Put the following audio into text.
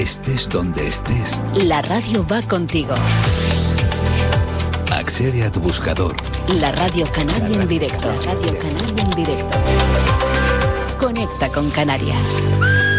Estés donde estés, La radio va contigo. accede a tu buscador. La Radio Canaria en directo. La Radio Canaria en directo. Conecta con Canarias.